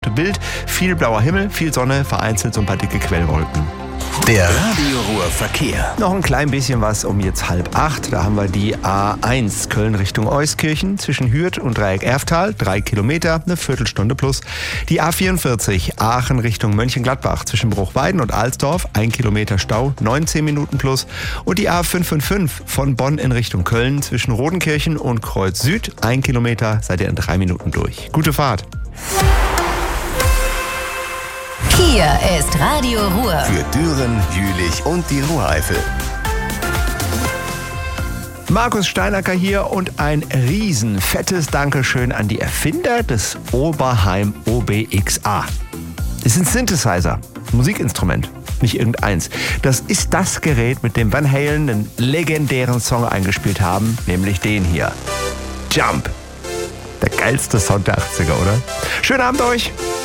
Bild, viel blauer Himmel, viel Sonne, vereinzelt so ein paar dicke Quellwolken. Der Radio Ruhr Verkehr. Noch ein klein bisschen was um jetzt 7:30. Da haben wir die A1 Köln Richtung Euskirchen zwischen Hürth und Dreieck-Erftal, 3 Kilometer, eine Viertelstunde plus. Die A44 Aachen Richtung Mönchengladbach zwischen Bruchweiden und Alsdorf, 1 Kilometer Stau, 19 Minuten plus. Und die A555 von Bonn in Richtung Köln zwischen Rodenkirchen und Kreuz Süd, 1 Kilometer, seid ihr in 3 Minuten durch. Gute Fahrt. Hier ist Radio Ruhr. Für Düren, Jülich und die Ruhreifel. Markus Steinacker hier und ein riesen fettes Dankeschön an die Erfinder des Oberheim OBXA. Es ist ein Synthesizer, Musikinstrument, nicht irgendeins. Das ist das Gerät, mit dem Van Halen einen legendären Song eingespielt haben, nämlich den hier. Jump. Der geilste Sound der 80er, oder? Schönen Abend euch!